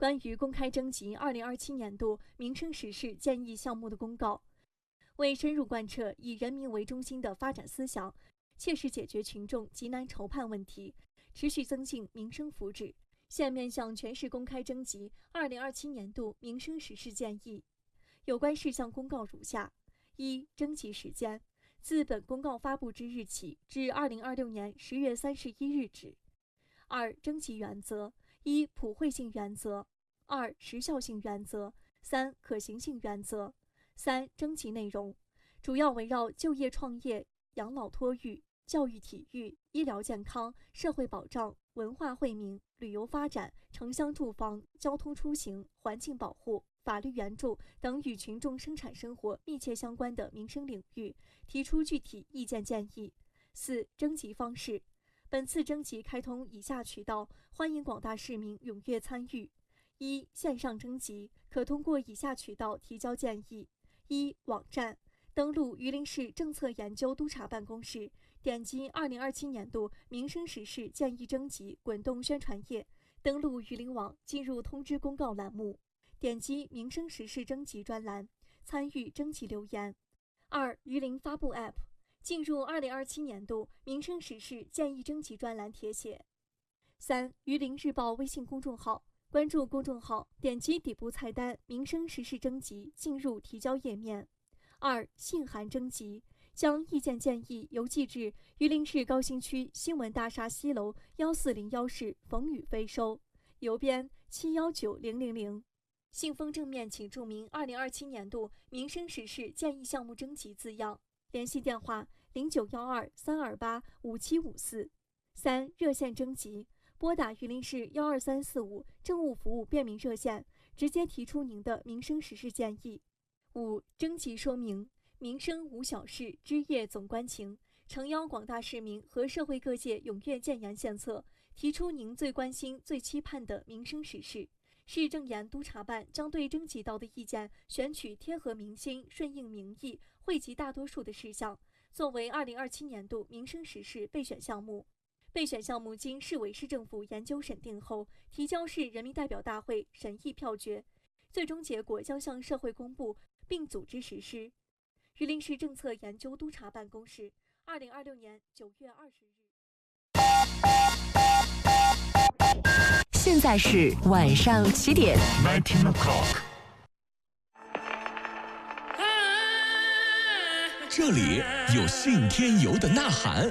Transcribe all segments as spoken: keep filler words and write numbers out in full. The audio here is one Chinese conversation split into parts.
关于公开征集二零二七年度民生实事建议项目的公告，为深入贯彻以人民为中心的发展思想，切实解决群众急难愁盼问题，持续增进民生福祉，现面向全市公开征集二零二七年度民生实事建议。有关事项公告如下：一、征集时间，自本公告发布之日起至二零二六年十月三十一日止。二、征集原则：一、普惠性原则；二、时效性原则；三、可行性原则。三、征集内容主要围绕就业创业、养老托育、教育体育、医疗健康、社会保障、文化惠民、旅游发展、城乡住房、交通出行、环境保护、法律援助等与群众生产生活密切相关的民生领域，提出具体意见建议。四、征集方式，本次征集开通以下渠道，欢迎广大市民踊跃参与。一、线上征集，可通过以下渠道提交建议：一、网站，登录榆林市政策研究督察办公室，点击二零二七年度民生实事建议征集滚动宣传页，登录榆林网，进入通知公告栏目，点击民生实事征集专栏，参与征集留言。二、榆林发布 App， 进入二零二七年度民生实事建议征集专栏填写。三、榆林日报微信公众号，关注公众号，点击底部菜单民生实事征集，进入提交页面。二、信函征集，将意见建议邮寄至榆林市高新区新闻大厦西楼幺四零幺室冯宇飞收，邮编七幺九零零零。信封正面请注明二零二七年度民生实事建议项目征集字样。联系电话零九幺二三二八五七五四。三、热线征集，拨打榆林市幺二三四五政务服务便民热线，直接提出您的民生实事建议。五、征集说明，民生无小事，枝叶总关情，诚邀广大市民和社会各界踊跃建言献策，提出您最关心、最期盼的民生实事。市政研督察办将对征集到的意见选取贴合民心、顺应民意、惠及大多数的事项，作为二零二七年度民生实事备选项目。备选项目经市委市政府研究审定后，提交市人民代表大会审议票决，最终结果将向社会公布并组织实施。榆林市政策研究督察办公室，二零二六年九月二十日。 现在是晚上七点。 nineteen o'clock。 这里有信天游的呐喊，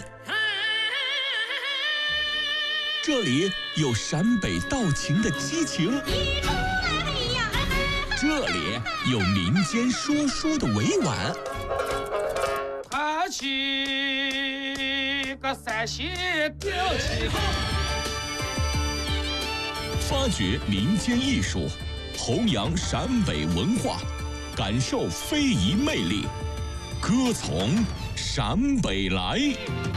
这里有陕北道情的激情，这里有民间说书的委婉。 抬起个三线吊起后， 发掘民间艺术，弘扬陕北文化，感受非遗魅力，歌从陕北来。